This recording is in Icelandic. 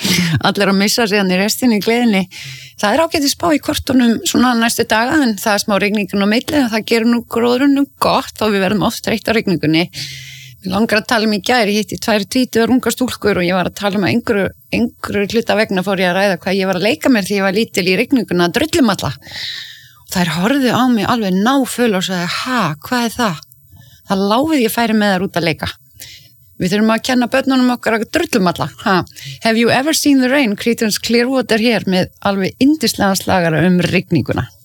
allir að missa sig hann í restinni í gleðinni. Það ágætis spá í kortunum svona næstu daga en það smá rigningun á milli en það gerir nú gróðrunum gott og við verðum oft þreytt á rigningunni. Við langar að tala í gær, ég hitti 2 tvítugar ungar stúlkur og ég var að tala einhverju hluta vegna fór ég að ræða hvað ég var að leika mér því ég var lítil í rigninguna að drullum alla. Og þær horfðu á mig alveg náföl og sagði, hvað það? Það láfið ég færi með þær út að leika. Við þurfum að kenna börnunum okkar að drullum alla. Have you ever seen the rain? Creedence Clearwater hér með alveg yndislegan slagara rigninguna.